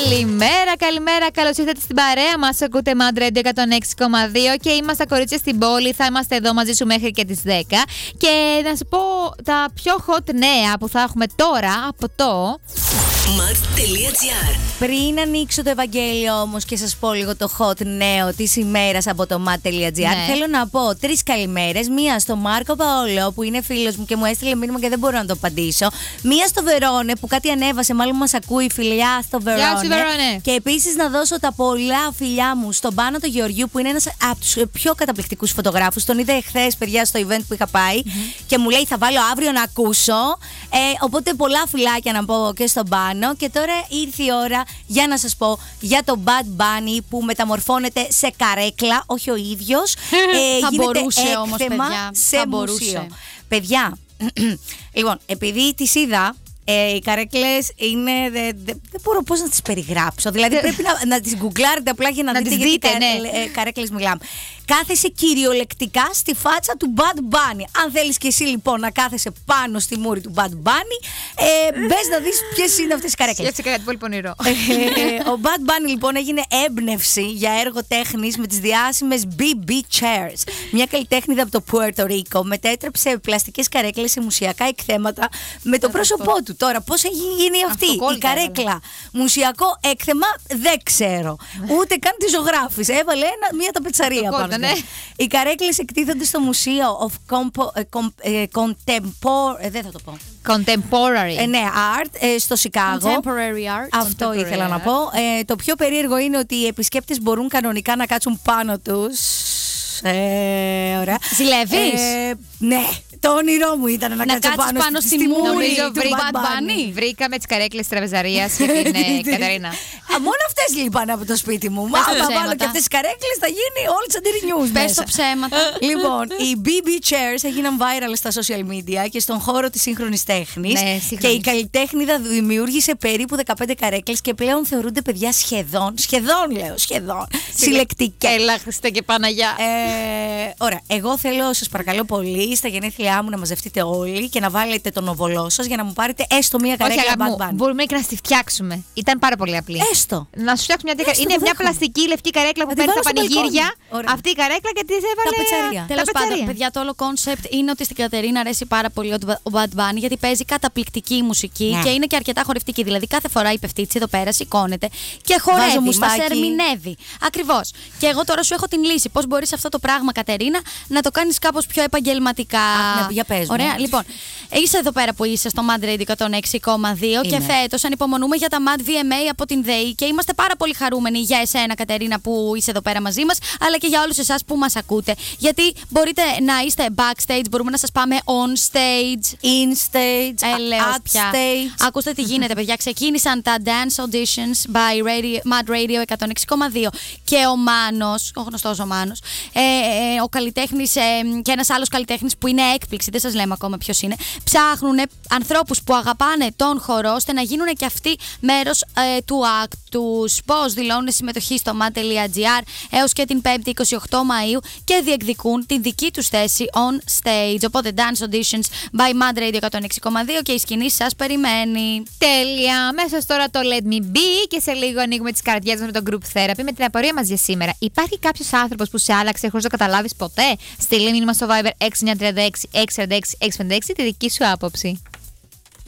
Καλημέρα, καλημέρα. Καλώς ήρθατε στην παρέα μας. Ακούτε Mad Radio 106,2 και είμαστε κορίτσια στην πόλη. Θα είμαστε εδώ μαζί σου μέχρι και τις 10. Και να σου πω τα πιο hot νέα που θα έχουμε τώρα από το Mad.gr. Πριν ανοίξω το Ευαγγέλιο όμως και σας πω λίγο το hot νέο της ημέρας από το Mad.gr, θέλω να πω 3 καλημέρες. Μία στο Μάρκο Παόλο που είναι φίλος μου και μου έστειλε μήνυμα και δεν μπορώ να το απαντήσω. Μία στο Βερόνε που κάτι ανέβασε, μάλλον μας ακούει, φιλιά στο Βερόνε. Γεια σου, Βερόνε. Και επίσης να δώσω τα πολλά φιλιά μου στον Πάνο του Γεωργιού που είναι ένας από τους πιο καταπληκτικούς φωτογράφους. Τον είδα εχθές, παιδιά, στο event που είχα πάει και μου λέει θα βάλω αύριο να ακούσω. Οπότε πολλά φιλάκια να πω και στον Πάνο. Και τώρα ήρθε η ώρα για να σας πω για το Bad Bunny που μεταμορφώνεται σε καρέκλα, όχι ο ίδιος. Θα γίνεται μπορούσε όμως, παιδιά. σε θα μουσείο. μπορούσε. Παιδιά, λοιπόν, επειδή τις είδα, οι καρέκλες είναι. Δεν μπορώ πώς να τις περιγράψω. Δηλαδή πρέπει να τις γκουγκλάρετε απλά για να δείτε τις γιατί δείτε, καρέκλες μιλάμε. Κάθεσαι κυριολεκτικά στη φάτσα του Bad Bunny. Αν θέλεις και εσύ λοιπόν να κάθεσαι πάνω στη μούρη του Bad Bunny, μπες να δεις ποιες είναι αυτές οι καρέκλες. Σκέφτηκα κάτι πολύ πονηρό. Ο Bad Bunny λοιπόν έγινε έμπνευση για έργο τέχνης με τις διάσημες BB Chairs. Μια καλλιτέχνηδα από το Puerto Rico μετέτρεψε πλαστικές καρέκλες σε μουσιακά εκθέματα με το πρόσωπό του. Τώρα πώς έχει γίνει αυτή η καρέκλα μουσιακό έκθεμα δεν ξέρω. Ούτε καν τη ζωγράφησε. Έβαλε μια ταπετσαρία πάνω. Ναι. Οι καρέκλες εκτίθενται στο Μουσείο of δεν θα το πω. Contemporary. Ναι, art στο Σικάγο. Contemporary art. Αυτό ήθελα να πω. Το πιο περίεργο είναι ότι οι επισκέπτες μπορούν κανονικά να κάτσουν πάνω τους. Ωραία. Ζηλεύεις? Ναι. Το όνειρό μου ήταν να κάτσω πάνω στη μούρη του Bad Bad Bunny. Βρήκαμε τις καρέκλες της τραπεζαρίας και την Κατερίνα. Μόνο αυτές λείπαν από το σπίτι μου. Μα θα βάλω και αυτές τις καρέκλες, θα γίνει όλες αντιρινιούς μέσα. Πες το ψέματα. Λοιπόν, οι BB Chairs έγιναν viral στα social media και στον χώρο της σύγχρονης τέχνης. Και η καλλιτέχνηδα δημιούργησε περίπου 15 καρέκλες και πλέον θεωρούνται, παιδιά, σχεδόν συλλεκτικές. Έλα, Χριστέ και Παναγιά. Ωραία. Εγώ θέλω, σας παρακαλώ πολύ, στα γενέθλιά μου να μαζευτείτε όλοι και να βάλετε τον οβολό σας για να μου πάρετε έστω μία καρέκλα Bad Bunny. Μπορούμε και να στη φτιάξουμε. Ήταν πάρα πολύ απλή. Έστω. Να σου φτιάξουμε μια καρέκλα. Είναι μια πλαστική λευκή καρέκλα που παίρνει στα πανηγύρια. Αυτή η καρέκλα και τη έβαλε. Ταπετσαρία. Τέλος πάντων, παιδιά, το όλο κόνσεπτ είναι ότι στην Κατερίνα αρέσει πάρα πολύ ο Bad Bunny γιατί παίζει καταπληκτική μουσική και είναι και αρκετά χορευτική. Δηλαδή, κάθε φορά η πεφτίτσι εδώ πέρα σηκώνεται και χορεύει, μας ερμηνεύει. Ακριβώς. Και εγώ τώρα σου έχω την λύση. Πώς μπορείς αυτό το πράγμα, Κατερίνα, να το κάνεις κάπως πιο επαγγελματικά. Για πες μου. Ωραία, λοιπόν. Είσαι εδώ πέρα που είσαι στο Mad Radio 106,2 και φέτος ανυπομονούμε για τα Mad VMA από την ΔΕΗ και είμαστε πάρα πολύ χαρούμενοι για εσένα, Κατερίνα, που είσαι εδώ πέρα μαζί μας, αλλά και για όλους εσάς που μας ακούτε. Γιατί μπορείτε να είστε backstage, μπορούμε να σας πάμε on stage, in stage, at stage. Ακούστε τι γίνεται, παιδιά. Ξεκίνησαν τα dance auditions by Mad Radio 106,2 και ο Μάνος, ο γνωστός ο Μάνος, ο καλλιτέχνης και ένας άλλος καλλιτέχνης που είναι έκπληξη, δεν σας λέμε ακόμα ποιος είναι, ψάχνουν ανθρώπους που αγαπάνε τον χορό ώστε να γίνουν και αυτοί μέρος του act τους. Πώς δηλώνουν συμμετοχή στο Mad.gr έως και την 5η 28 Μαΐου και διεκδικούν την δική τους θέση on stage. Οπότε dance auditions by Mad Radio 106,2 και η σκηνή σας περιμένει. Τέλεια. Μέσα τώρα το Let Me Be και σε λίγο ανοίγουμε τις καρδιές μας με το Group Therapy με την απορία μας για σήμερα. Υπάρχει κάποιος άνθρωπος που σε άλλαξε χωρίς να το καταλάβεις ποτέ? Στείλε μήνυμα στο Viber 6936 646 656 τη δική σου άποψη.